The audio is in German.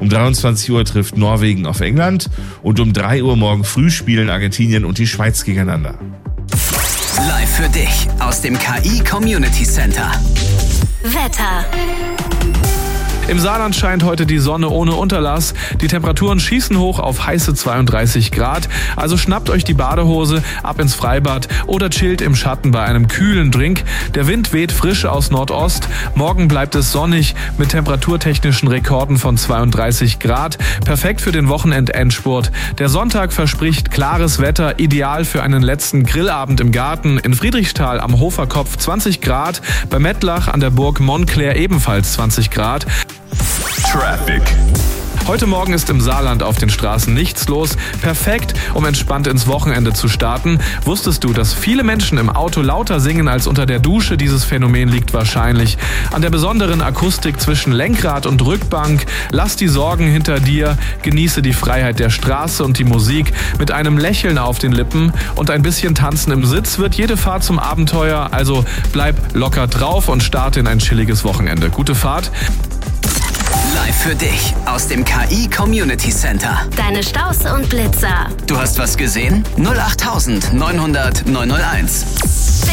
Um 23 Uhr trifft Norwegen auf England und um 3 Uhr morgen früh spielen Argentinien und die Schweiz gegeneinander. Live für dich aus dem KI Community Center. Wetter. Im Saarland scheint heute die Sonne ohne Unterlass. Die Temperaturen schießen hoch auf heiße 32 Grad. Also schnappt euch die Badehose, ab ins Freibad oder chillt im Schatten bei einem kühlen Drink. Der Wind weht frisch aus Nordost. Morgen bleibt es sonnig mit temperaturtechnischen Rekorden von 32 Grad. Perfekt für den Wochenendendspurt. Der Sonntag verspricht klares Wetter, ideal für einen letzten Grillabend im Garten. In Friedrichsthal am Hoferkopf 20 Grad. Bei Mettlach an der Burg Montclair ebenfalls 20 Grad. Traffic. Heute Morgen ist im Saarland auf den Straßen nichts los. Perfekt, um entspannt ins Wochenende zu starten. Wusstest du, dass viele Menschen im Auto lauter singen als unter der Dusche? Dieses Phänomen liegt wahrscheinlich an der besonderen Akustik zwischen Lenkrad und Rückbank. Lass die Sorgen hinter dir, genieße die Freiheit der Straße und die Musik. Mit einem Lächeln auf den Lippen und ein bisschen Tanzen im Sitz wird jede Fahrt zum Abenteuer. Also bleib locker drauf und starte in ein chilliges Wochenende. Gute Fahrt. Live für dich aus dem KI Community Center. Deine Staus und Blitzer. Du hast was gesehen? 08900 901.